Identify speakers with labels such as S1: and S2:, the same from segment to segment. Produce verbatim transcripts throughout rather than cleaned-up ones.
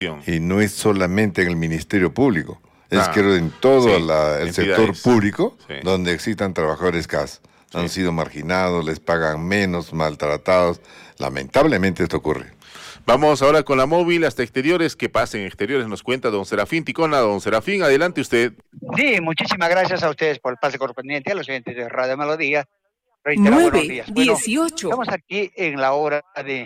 S1: Y no es solamente en el Ministerio Público, es
S2: Ah,
S1: que en todo
S2: sí,
S1: la- el sector
S2: entidades.
S1: público
S2: Sí.
S1: donde existan trabajadores C A S.
S2: Sí.
S1: Han sido marginados, les pagan menos, maltratados. Lamentablemente esto ocurre.
S2: Vamos ahora con la móvil hasta exteriores. ¿Qué pasa en exteriores? Nos cuenta don Serafín Ticona. Don Serafín, adelante usted.
S3: Sí, muchísimas gracias a ustedes por el pase correspondiente, a los oyentes de Radio Melodía. Reitera, buenos
S4: nueve
S3: días. Bueno,
S4: dieciocho.
S3: estamos aquí en la hora de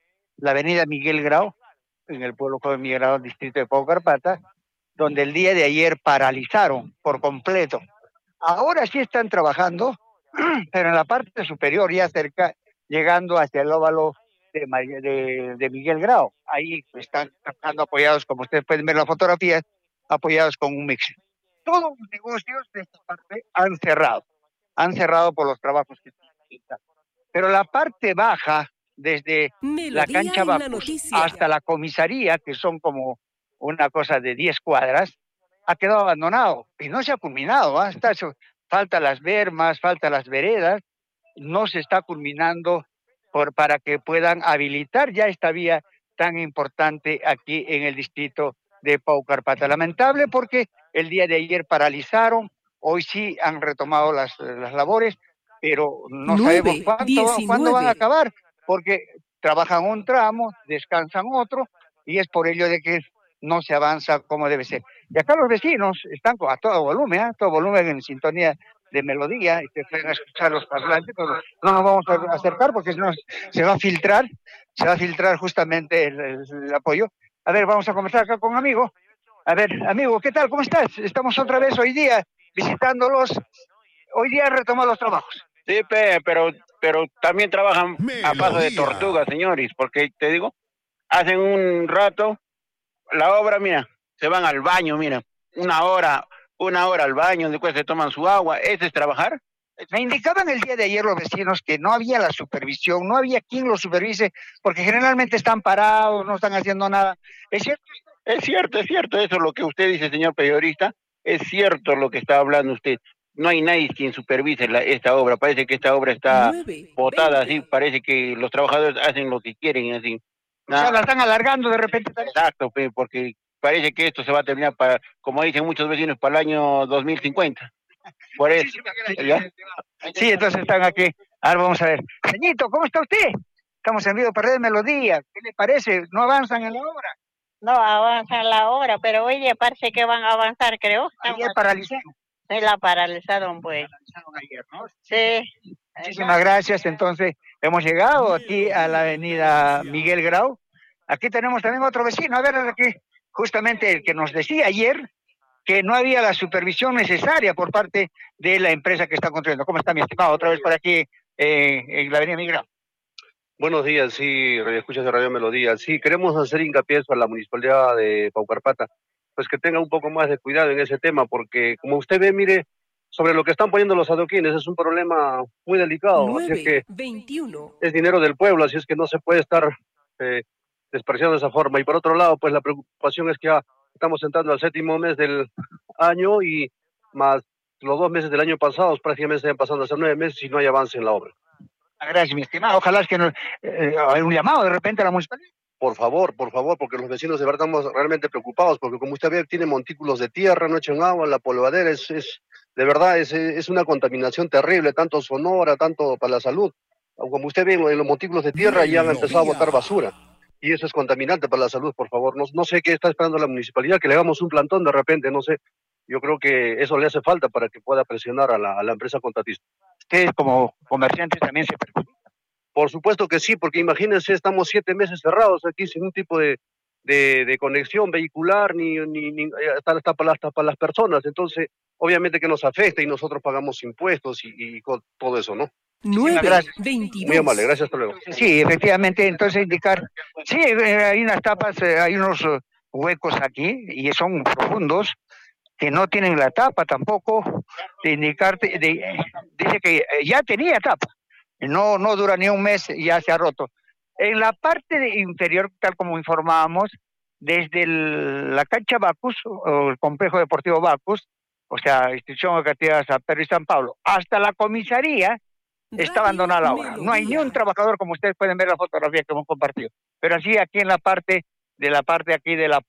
S3: la avenida Miguel Grau, en el pueblo joven Miguel Grau, distrito de Pau Carpata, donde el día de ayer paralizaron por completo. Ahora sí están trabajando, pero en la parte superior, ya cerca, llegando hacia el óvalo de, Ma- de, de Miguel Grau. Ahí están trabajando apoyados, como ustedes pueden ver en las fotografías, apoyados con un mixer. Todos los negocios de esta parte han cerrado, han cerrado por los trabajos que están. Pero la parte baja, desde la
S4: Melodía
S3: cancha
S4: en la
S3: Bacus
S4: noticia.
S3: hasta la comisaría, que son como una cosa de diez cuadras, ha quedado abandonado y no se ha culminado. ¿ah? Está eso- falta las bermas, falta las veredas, no se está culminando por, para que puedan habilitar ya esta vía tan importante aquí en el distrito de Pau Carpata. Lamentable porque el día de ayer paralizaron, hoy sí han retomado las, las labores, pero no sabemos
S4: nueve
S3: cuánto, cuándo van a
S4: diecinueve.
S3: acabar, porque trabajan un tramo, descansan otro, y es por ello de que no se avanza como debe ser. Y acá los vecinos están a todo volumen, ¿eh? a todo volumen en sintonía de melodía, y se pueden escuchar los parlantes, pero no nos vamos a acercar porque si no se va a filtrar, se va a filtrar justamente el, el- el apoyo. A ver, vamos a conversar acá con amigo. A ver, amigo, ¿qué tal? ¿Cómo estás? Estamos otra vez hoy día visitándolos. Hoy día retomamos los trabajos.
S5: Sí, pe, pero, pero también trabajan a paso de
S6: Melodía.
S5: tortuga, señores, porque te digo, hacen un rato la obra, mira, se van al baño, mira, una hora, una hora al baño, después se toman su agua. ¿Eso es trabajar?
S3: Me indicaban el día de ayer los vecinos que no había la supervisión, no había quien los supervise, porque generalmente están parados, no están haciendo nada. ¿Es cierto?
S5: Es cierto, es cierto, eso es lo que usted dice, señor periodista, es cierto lo que está hablando usted. No hay nadie quien supervise la, esta obra, parece que esta obra está
S4: nueve
S5: botada
S4: veinte.
S5: así, parece que los trabajadores hacen lo que quieren así.
S3: O sea, la están alargando de repente.
S5: Exacto, pe, porque parece que esto se va a terminar para, como dicen muchos vecinos, para el año dos mil cincuenta. Por eso.
S3: Muchísimas gracias.
S5: ¿Ya?
S3: Sí, entonces están aquí. Ahora vamos a ver. Señito, ¿cómo está usted? Estamos en vivo para de Melodía. ¿Qué le parece? ¿No avanzan en la obra?
S7: No avanzan la obra, pero hoy día parece que van a avanzar, creo.
S3: Ayer paralizaron.
S7: Se la paralizaron, pues.
S3: Paralizaron ayer, ¿no?
S7: Sí.
S3: Muchísimas gracias. Entonces, hemos llegado aquí a la avenida Miguel Grau. Aquí tenemos también otro vecino. A ver, aquí, justamente el que nos decía ayer que no había la supervisión necesaria por parte de la empresa que está construyendo. ¿Cómo está, mi estimado? Otra vez por aquí eh, en la avenida Miguel Grau.
S8: Buenos días, sí, Radio Escuchas de Radio Melodía. Sí, queremos hacer hincapié a la municipalidad de Pau Carpata, pues que tenga un poco más de cuidado en ese tema, porque como usted ve, mire, sobre lo que están poniendo los adoquines es un problema muy delicado, así es que
S4: nueve veintiuno.
S8: es dinero del pueblo, así es que no se puede estar eh, despreciando de esa forma. Y por otro lado, pues la preocupación es que ya estamos entrando al séptimo mes del año y más los dos meses del año pasado, prácticamente están pasando a ser nueve meses y no hay avance en la obra.
S3: Gracias, mi estimado. Ojalá es que no, eh, hay un llamado de repente a la municipalidad.
S8: Por favor, por favor, porque los vecinos de verdad estamos realmente preocupados, porque como usted ve, tiene montículos de tierra, no echan agua, la polvadera es, es de verdad, es, es una contaminación terrible, tanto sonora, tanto para la salud. Como usted ve, en los montículos de tierra ya han empezado a botar basura, y eso es contaminante para la salud, por favor. No, no sé qué está esperando la municipalidad, que le hagamos un plantón de repente, no sé. Yo creo que eso le hace falta para que pueda presionar a la, a la empresa contratista.
S3: Ustedes como comerciantes también se perjudican.
S8: Por supuesto que sí, porque imagínense, estamos siete meses cerrados aquí sin un tipo de, de, de conexión vehicular, ni, ni, ni hasta, hasta, para, hasta para las personas. Entonces, obviamente que nos afecta y nosotros pagamos impuestos y, y con todo eso, ¿no?
S4: nueve
S3: gracias.
S4: veintidós.
S8: Muy amable, gracias, hasta luego.
S3: Sí, efectivamente, entonces indicar, sí, eh, hay unas tapas, eh, hay unos eh, huecos aquí y son profundos que no tienen la tapa tampoco, de indicarte, de, eh, dice que eh, ya tenía tapa, no, no dura ni un mes y ya se ha roto. En la parte de inferior, tal como informábamos, desde el- la cancha Bacus, o el complejo deportivo Bacus, o sea, institución educativa San Pedro y San Pablo, hasta la comisaría, está abandonada la obra. No hay ni un trabajador, como ustedes pueden ver la fotografía que hemos compartido. Pero así aquí en la parte de la parte aquí de la